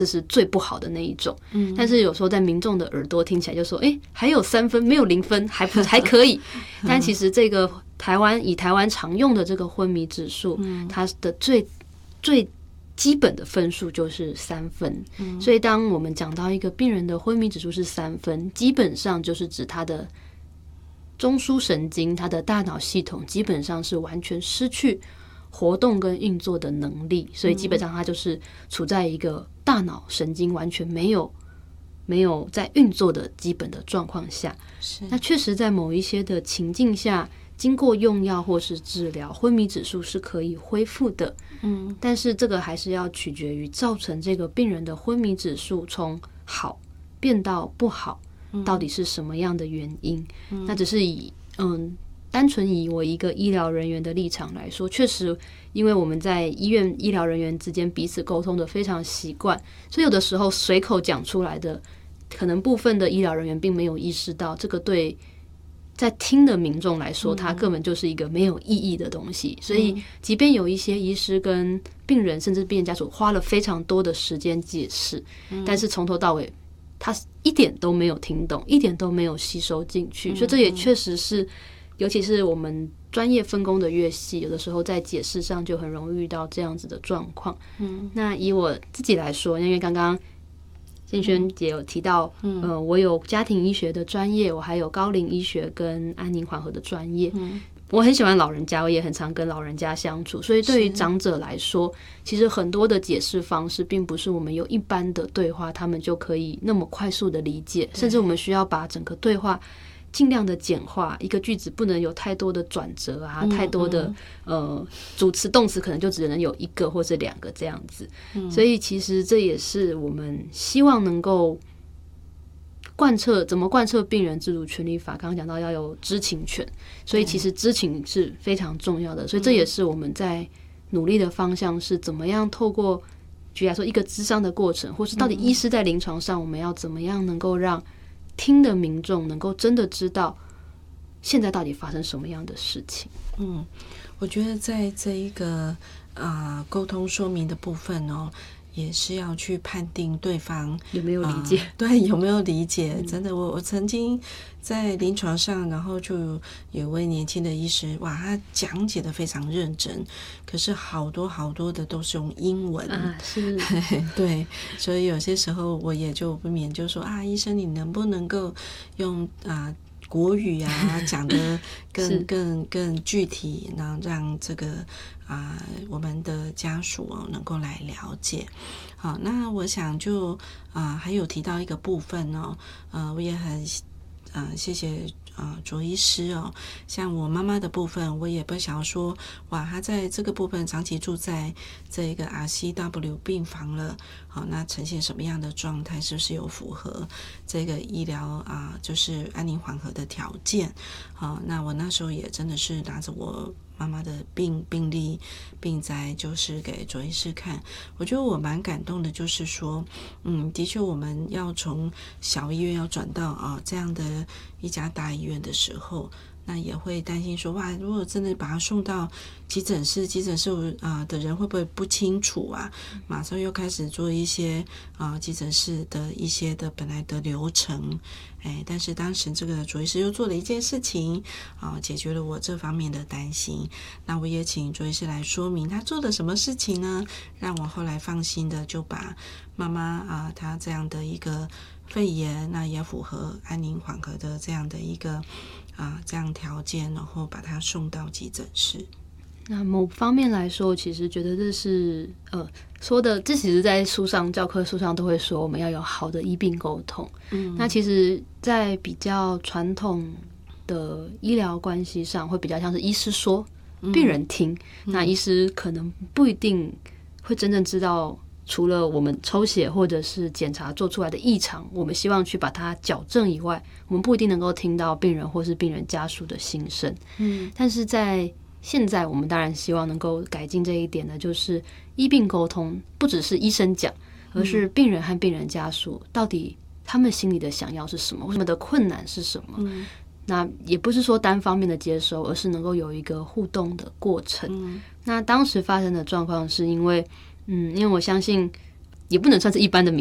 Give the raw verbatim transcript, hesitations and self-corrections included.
这是最不好的那一种。嗯，但是有时候在民众的耳朵听起来就说，哎、欸，还有三分，没有零分，还不还可以。但其实这个台湾以台湾常用的这个昏迷指数，嗯、它的最最基本的分数就是三分。嗯，所以当我们讲到一个病人的昏迷指数是三分，基本上就是指他的中枢神经，他的大脑系统基本上是完全失去活动跟运作的能力，所以基本上它就是处在一个大脑神经完全没有没有在运作的基本的状况下。那确实在某一些的情境下，经过用药或是治疗，昏迷指数是可以恢复的。嗯，但是这个还是要取决于造成这个病人的昏迷指数从好变到不好，到底是什么样的原因。嗯，那只是以嗯。单纯以我一个医疗人员的立场来说，确实因为我们在医院医疗人员之间彼此沟通的非常习惯，所以有的时候随口讲出来的，可能部分的医疗人员并没有意识到，这个对在听的民众来说，它根本就是一个没有意义的东西。所以即便有一些医师跟病人甚至病人家属花了非常多的时间解释，但是从头到尾他一点都没有听懂，一点都没有吸收进去。所以这也确实是尤其是我们专业分工的越细，有的时候在解释上就很容易遇到这样子的状况。嗯，那以我自己来说，因为刚刚建轩姐有提到，嗯、呃，我有家庭医学的专业，我还有高龄医学跟安宁缓和的专业。嗯，我很喜欢老人家，我也很常跟老人家相处，所以对于长者来说，其实很多的解释方式并不是我们有一般的对话，他们就可以那么快速的理解，甚至我们需要把整个对话尽量的简化，一个句子不能有太多的转折啊，嗯、太多的呃主词动词可能就只能有一个或是两个这样子。嗯、所以其实这也是我们希望能够贯彻怎么贯彻病人自主权利法。刚刚讲到要有知情权，所以其实知情是非常重要的。所以这也是我们在努力的方向，是怎么样透过举例来说一个諮商的过程，或是到底医师在临床上我们要怎么样能够让听的民众能够真的知道现在到底发生什么样的事情。 嗯，我觉得在这一个啊沟通说明的部分哦，也是要去判定对方有没有理解、 呃、对，有没有理解、嗯、真的我我曾经在临床上，然后就有位年轻的医师，哇，他讲解的非常认真，可是好多好多的都是用英文啊，是对，所以有些时候我也就不免就说啊，医生你能不能够用啊国语啊讲得更更更具体，然后让这个啊、呃、我们的家属哦能够来了解。好，那我想就啊、呃、还有提到一个部分哦，呃我也很呃谢谢呃卓医师哦，像我妈妈的部分，我也不想说哇，她在这个部分长期住在这个 R C W 病房了，好，那呈现什么样的状态，是不是有符合这个医疗啊、呃、就是安宁缓和的条件。好，那我那时候也真的是拿着我妈妈的病病历病灾，就是给卓医师看。我觉得我蛮感动的，就是说嗯，的确我们要从小医院要转到啊、呃、这样的一家大医院的时候，那也会担心说哇，如果真的把他送到急诊室，急诊室啊、呃、的人会不会不清楚啊？马上又开始做一些啊、呃、急诊室的一些的本来的流程，哎，但是当时这个卓医师又做了一件事情啊、呃，解决了我这方面的担心。那我也请卓医师来说明他做了什么事情呢，让我后来放心的就把妈妈啊她这样的一个肺炎，那也符合安宁缓和的这样的一个啊这样条件，然后把他送到急诊室。 那某方面来说，其实觉得这是呃说的，这其实在书上教科书上都会说我们要有好的医病沟通。嗯，那其实在比较传统的医疗关系上，会比较像是医师说病人听、嗯、那医师可能不一定会真正知道，除了我们抽血或者是检查做出来的异常，我们希望去把它矫正以外，我们不一定能够听到病人或是病人家属的心声。嗯，但是在现在我们当然希望能够改进这一点的，就是医病沟通不只是医生讲，而是病人和病人家属到底他们心里的想要是什么，他们的困难是什么。嗯，那也不是说单方面的接收，而是能够有一个互动的过程。嗯，那当时发生的状况是因为嗯，因为我相信也不能算是一般的民